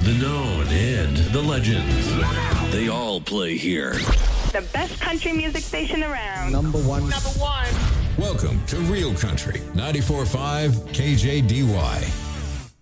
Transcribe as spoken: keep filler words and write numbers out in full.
the known and the legends. They all play here. The best country music station around. Number one. Number one. Welcome to Real Country, ninety-four point five K J D Y.